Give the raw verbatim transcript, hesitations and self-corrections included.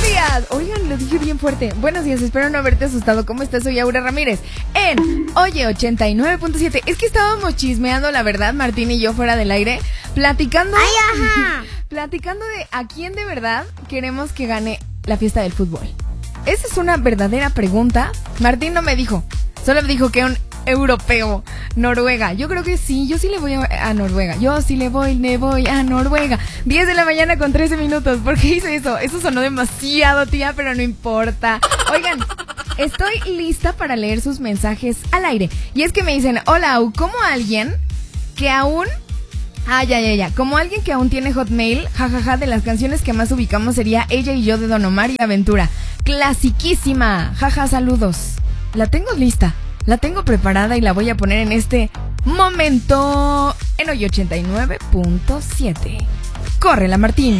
días. Oigan, lo dije bien fuerte. Buenos días, espero no haberte asustado. ¿Cómo estás? Soy Aura Ramírez en Oye ochenta y nueve punto siete. Es que estábamos chismeando, la verdad, Martín y yo fuera del aire, platicando. ¡Ay, ajá! Platicando de a quién de verdad queremos que gane la fiesta del fútbol. Esa es una verdadera pregunta. Martín no me dijo, solo me dijo que un europeo, Noruega. Yo creo que sí, yo sí le voy a, a Noruega. Yo sí le voy, le voy a Noruega. diez de la mañana con trece minutos. ¿Por qué hice eso? Eso sonó demasiado, tía, pero no importa. Oigan, estoy lista para leer sus mensajes al aire. Y es que me dicen, hola, ¿cómo alguien que aún... Ah, ya, ya, ya. Como alguien que aún tiene Hotmail, jajaja, ja, ja, de las canciones que más ubicamos sería Ella y Yo de Don Omar y Aventura. Clasiquísima. Jaja, ja, saludos. La tengo lista. La tengo preparada y la voy a poner en este momento en Hoy ochenta y nueve punto siete. Córrela, Martín.